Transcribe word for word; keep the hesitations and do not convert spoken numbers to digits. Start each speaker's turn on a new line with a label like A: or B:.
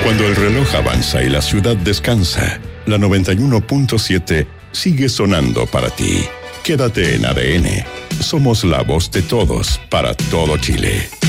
A: Cuando el reloj avanza y la ciudad descansa, la noventa y uno punto siete sigue sonando para ti. Quédate en A D N. Somos la voz de todos para todo Chile.